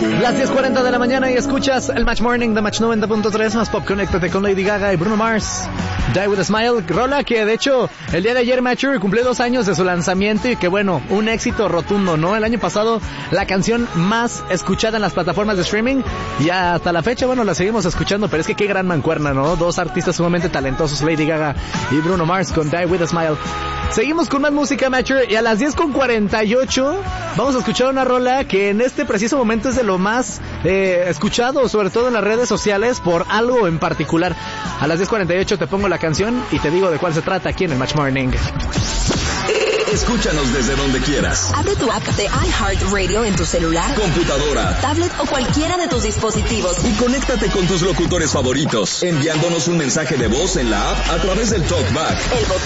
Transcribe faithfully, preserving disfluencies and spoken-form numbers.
Las diez cuarenta de la mañana y escuchas el Match Morning de Match noventa punto tres más pop. Conéctate con Lady Gaga y Bruno Mars. Die With A Smile, rola que de hecho el día de ayer Matcher cumplió dos años de su lanzamiento y que bueno, un éxito rotundo, ¿no? El año pasado la canción más escuchada en las plataformas de streaming y hasta la fecha, bueno, la seguimos escuchando, pero es que qué gran mancuerna, ¿no? Dos artistas sumamente talentosos, Lady Gaga y Bruno Mars con Die With A Smile. Seguimos con más música, Matcher, y a las diez con cuarenta y ocho vamos a escuchar una rola que en este preciso momento es de lo más eh, escuchado, sobre todo en las redes sociales, por algo en particular. A las diez cuarenta y ocho te pongo la canción y te digo de cuál se trata aquí en el Match Morning. Escúchanos desde donde quieras. Abre tu app de iHeartRadio en tu celular, computadora, tablet o cualquiera de tus dispositivos. Y conéctate con tus locutores favoritos, enviándonos un mensaje de voz en la app a través del TalkBack. El